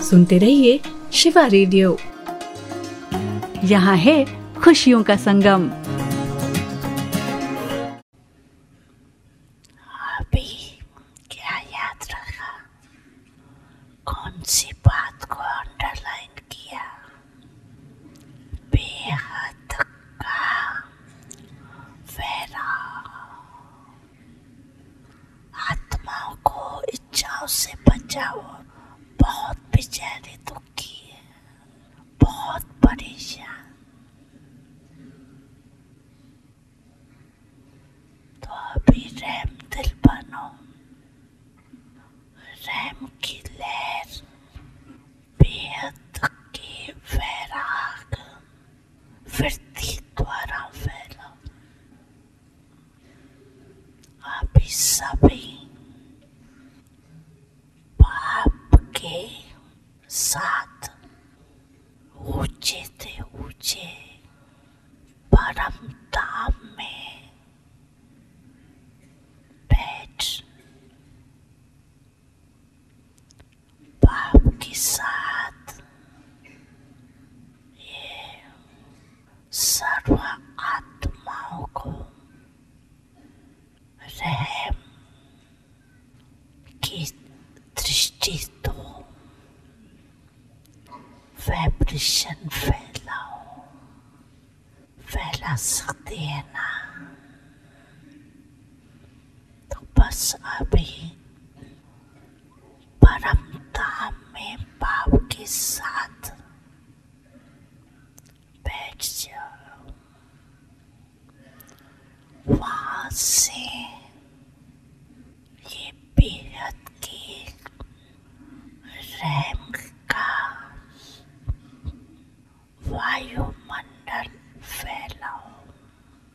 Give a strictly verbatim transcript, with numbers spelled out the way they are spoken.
सुनते रहिए शिवा रेडियो। यहाँ है खुशियों का संगम। अभी क्या याद रखा? कौन सी बात को अंडरलाइन किया? बेहद का वैराग, आत्माओं को इच्छाओं से बचाओ। बहुत बेचारे दुखी है, बहुत परेशान। तो अभी रहम दिल बनो। रहम की लहर बेहद के वैराग वृत्ति द्वारा फैलो। अभी सभी पाप के साथ ऊंचे से ऊंचे परम धाम में बैठ, पाप के साथ ये सर्व आत्माओं को रहम की दृष्टि दो। वाइब्रेशन फैलाओ। फैला सकते हैं ना? तो बस अभी परम धाम में भाव के साथ बैठ जाओ। वहां से ये बेहद के रहम का वायुमंडल